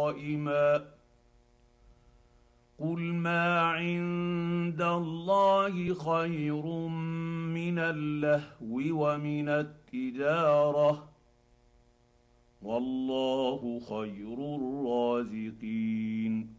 قائما قل ما عند الله خير من اللهو ومن التجاره والله خير الرازقين